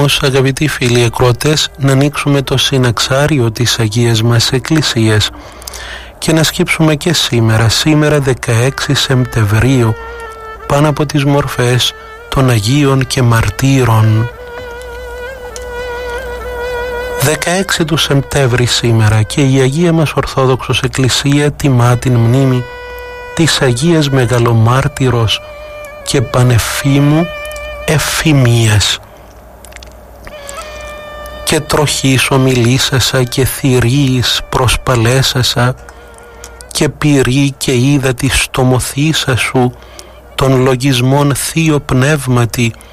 όμως, αγαπητοί φίλοι ακροατές, να ανοίξουμε το συναξάριο της Αγίας μας Εκκλησίας και να σκύψουμε και σήμερα 16 Σεπτεμβρίου, πάνω από τις μορφές των Αγίων και Μαρτύρων. 16 του Σεπτέμβρη σήμερα και η Αγία μας Ορθόδοξος Εκκλησία τιμά την μνήμη της Αγίας Μεγαλομάρτυρος και Πανεφήμου Εφημίας. Και τροχής ομιλήσασα και θηρίης προσπαλέσασα και πυρή και είδα τη στομωθήσα σου των λογισμών θείο πνεύματι